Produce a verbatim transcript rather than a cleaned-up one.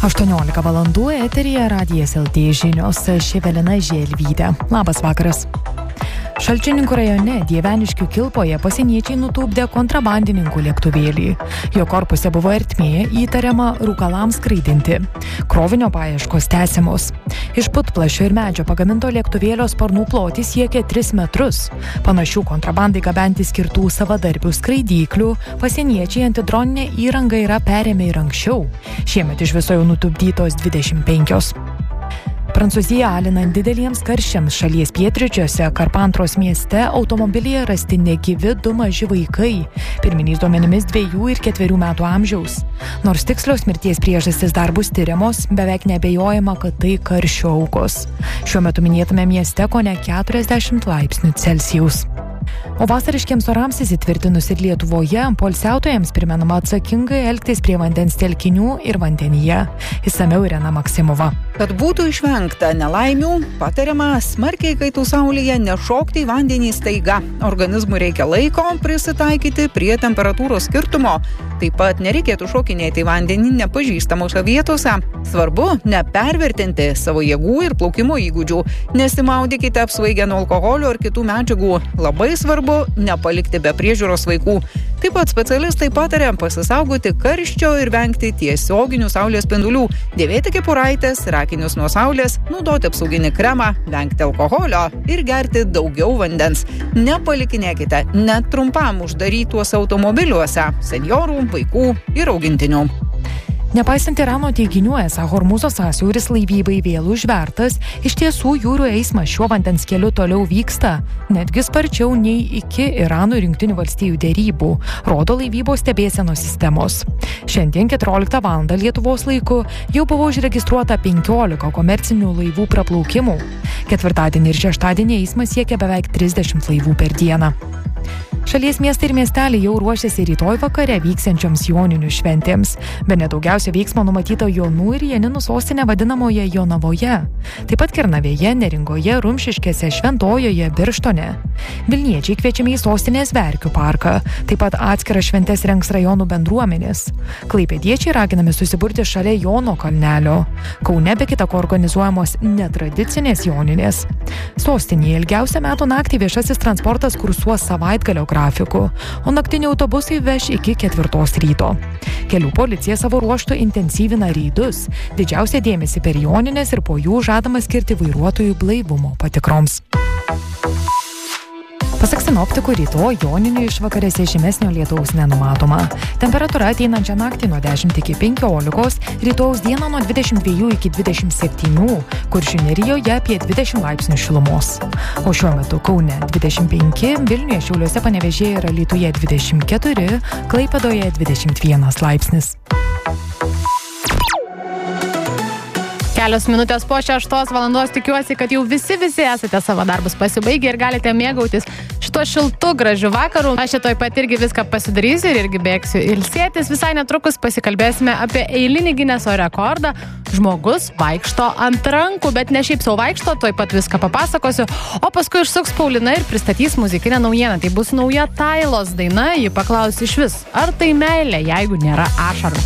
aštuoniolika valandų eteryje Radijas L T žinios, aš Evelina Želvytė. Labas vakaras. Šalčininkų rajone Dieveniškių kilpoje pasieniečiai nutupdė kontrabandininkų lėktuvėlį. Jo korpuse buvo ertmė, įtariama rūkalams skraidinti. Krovinio paieškos tęsiamos. Iš putplasčio ir medžio pagaminto lėktuvėlio sparnų plotis siekia tris metrus. Panašių kontrabandai gabenti skirtų savadarbių skraidyklių pasieniečiai antidroninę įrangą yra perėmę ir anksčiau. Šiemet iš viso jau nutupdytos dvidešimt penkios. Prancūzija alinant dideliems karščiams šalies pietryčiuose Karpantros mieste automobilyje rasti negyvi du maži vaikai, pirminiais duomenimis dviejų ir ketverių metų amžiaus. Nors tikslios mirties priežastys dar bus tiriamos, beveik neabejojama, kad tai karščio aukos. Šiuo metu minėtame mieste kone keturiasdešimt laipsnių Celsijaus. O vasariškiams orams įsitvirtinus ir Lietuvoje, poilsiautojams primenama atsakingai elgtis prie vandens telkinių ir vandenyje. Išsamiau Irena Maksimova. Kad būtų išvengta nelaimių, patariama smarkiai kaitų saulėje nešokti į vandenį staiga. Organizmui reikia laiko prisitaikyti prie temperatūros skirtumo. Taip pat nereikėtų šokinėti į vandenį nepažįstamose vietose. Svarbu nepervertinti savo jėgų ir plaukimo įgūdžių. Nesimaudykite apsvaigę nuo alkoholio ir kitų medžiagų. Labai svarbu nepalikti be priežiūros vaikų. Taip pat specialistai pataria pasisaugoti karščio ir vengti tiesioginių saulės spindulių, dėvėti kepuraites, akinius nuo saulės, naudoti apsauginį kremą, vengti alkoholio ir gerti daugiau vandens. Nepalikinėkite net trumpam uždarytuose automobiliuose senjorų, vaikų ir augintinių. Nepaisant Irano teiginių, esą Hormūzo sąsiauris laivybai vėl užvertas, iš tiesų jūrų eismas šiuo vandens keliu toliau vyksta, netgi sparčiau nei iki Irano ir Jungtinių valstijų derybų, rodo laivybos stebėsenos sistemos. Šiandien keturioliktą valandą Lietuvos laiku jau buvo užregistruota penkiolika komercinių laivų praplaukimų. Ketvirtadienį ir šeštadienį eismas siekia beveik trisdešimt laivų per dieną. Šalies miestai ir miesteliai jau ruošiasi rytoj vakare vyksiančioms joninių šventėms. Bene daugiausia veiksmo numatyta Jonų ir Janinų sostinė vadinamoje Jonavoje. Taip pat Kernavėje, Neringoje, Rumšiškėse, Šventojoje, Birštone. Vilniečiai kviečiami į sostinės Verkių parką. Taip pat atskiras šventes rengs rajonų bendruomenės. Klaipėdiečiai raginami susiburti šalia Jono kalnelio. Kaune be kita ko organizuojamos netradicinės joninės. Sostinėje ilgiausią metų naktį viešasis transportas kursuos savaitgalio grafiku, o naktiniai autobusai veš iki ketvirtos ryto. Kelių policija savo ruožtu intensyvina reidus. Didžiausią dėmesį per jonines ir po jų žadama skirti vairuotojų blaivumo patikroms. Pasak sinoptikų, rytoj joninių išvakarėse žymesnio lietaus nenumatoma. Temperatūra ateinančią naktį nuo dešimt iki penkiolikos, rytojaus dieną nuo dvidešimt dviejų iki dvidešimt septynių, Kuršių nerijoje apie dvidešimt laipsnių šilumos. O šiuo metu Kaune dvidešimt penki, Vilniuje, Šiauliuose, Panevėžyje ir Alytuje dvidešimt keturi, Klaipėdoje dvidešimt vienas laipsnis. Kelios minutės po šeštos valandos, tikiuosi, kad jau visi visi esate savo darbus pasibaigę ir galite mėgautis šituo šiltu, gražiu vakaru. Aš šitoj pat irgi viską pasidarysiu ir irgi bėgsiu ilsėtis. Visai netrukus pasikalbėsime apie eilinį Gineso rekordą. Žmogus vaikšto ant rankų, bet ne šiaip sau vaikšto, toj pat viską papasakosiu. O paskui išsuks Paulina ir pristatys muzikinę naujieną. Tai bus nauja Tailos daina, ji paklaus išvis, ar tai meilė, jeigu nėra ašarų.